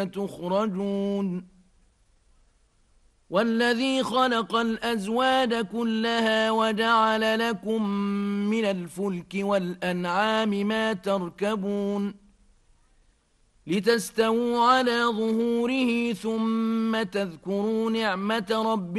تخرجون والذي خلق الأزواج كلها وجعل لكم من الفلك والأنعام ما تركبون لتستووا على ظهوره ثم تذكروا نعمة ربكم